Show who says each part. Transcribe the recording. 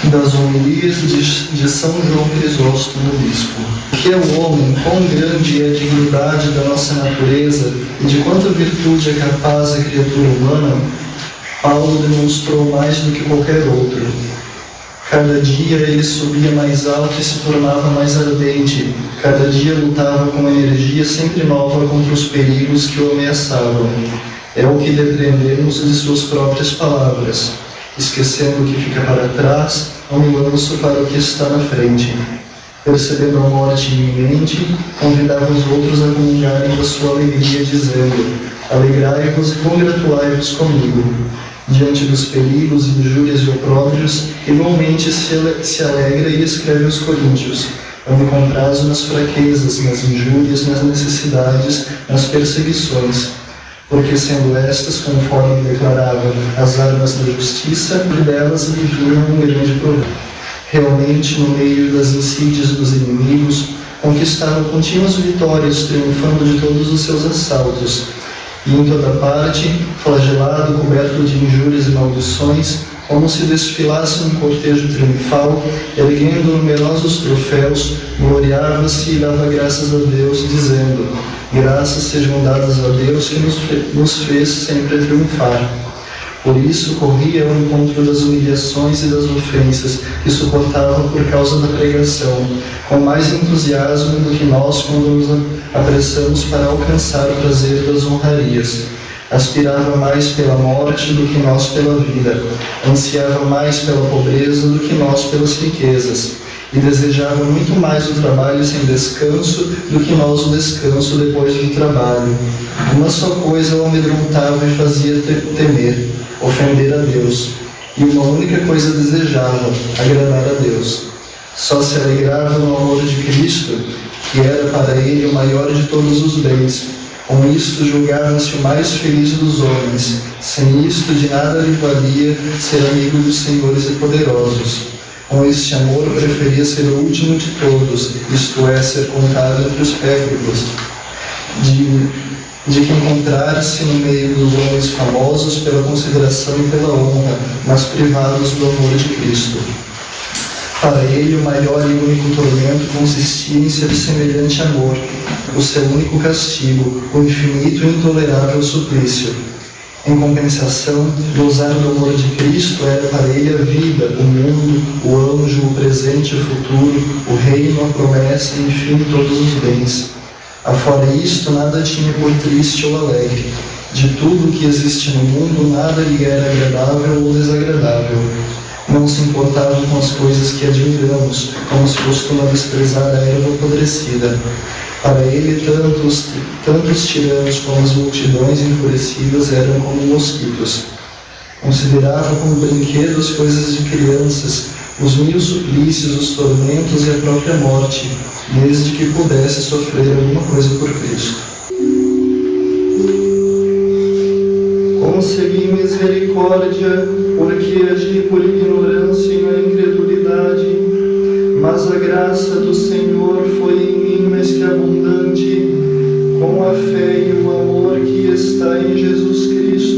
Speaker 1: Das homilias de São João Crisóstomo Bispo. Que é o homem, quão grande é a dignidade da nossa natureza e de quanta virtude é capaz a criatura humana, Paulo demonstrou mais do que qualquer outro. Cada dia ele subia mais alto e se tornava mais ardente. Cada dia lutava com energia sempre nova contra os perigos que o ameaçavam. É o que depreendemos de suas próprias palavras. Esquecendo o que fica para trás, há um lanço para o que está na frente. Percebendo a morte iminente, convidava os outros a comungarem da sua alegria, dizendo: alegrai-vos e congratulai-vos comigo. Diante dos perigos, injúrias e opróbrios, igualmente se alegra e escreve aos Coríntios: eu me comprazo nas fraquezas, nas injúrias, nas necessidades, nas perseguições. Porque sendo estas, conforme declarava, as armas da justiça, por delas me vinha um grande proveito. Realmente, no meio das insídias dos inimigos, conquistava contínuas vitórias, triunfando de todos os seus assaltos. E em toda parte, flagelado, coberto de injúrias e maldições, como se desfilasse um cortejo triunfal, erguendo numerosos troféus, gloriava-se e dava graças a Deus, dizendo: graças sejam dadas a Deus que nos fez sempre triunfar. Por isso corria ao encontro das humilhações e das ofensas que suportava por causa da pregação, com mais entusiasmo do que nós quando nos apressamos para alcançar o prazer das honrarias. Aspirava mais pela morte do que nós pela vida, ansiava mais pela pobreza do que nós pelas riquezas, e desejava muito mais o trabalho sem descanso do que nós o descanso depois do trabalho. Uma só coisa o amedrontava e fazia temer: ofender a Deus. E uma única coisa desejava: agradar a Deus. Só se alegrava no amor de Cristo, que era para ele o maior de todos os bens. Com isto julgava-se o mais feliz dos homens. Sem isto de nada lhe valia ser amigo dos senhores e poderosos. Com este amor preferia ser o último de todos, isto é, ser contado entre os pérfidos, de que encontrar-se no meio dos homens famosos pela consideração e pela honra, mas privados do amor de Cristo. Para ele, o maior e único tormento consistia em ser semelhante amor, o seu único castigo, o infinito e intolerável suplício. Em compensação, gozar do amor de Cristo era para ele a vida, o mundo, o anjo, o presente e o futuro, o reino, a promessa e, enfim, todos os bens. Afora isto, nada tinha por triste ou alegre. De tudo o que existe no mundo, nada lhe era agradável ou desagradável. Não se importava com as coisas que admiramos, como se costuma desprezar a erva apodrecida. Para ele, tanto os tiranos como as multidões enfurecidas eram como mosquitos. Considerava como brinquedos coisas de crianças, os mil suplícios, os tormentos e a própria morte, desde que pudesse sofrer alguma coisa por Cristo. Concedi misericórdia, porque agi por ignorância e na incredulidade, mas a graça do Senhor foi em mim mais que abundante, com a fé e o amor que está em Jesus Cristo.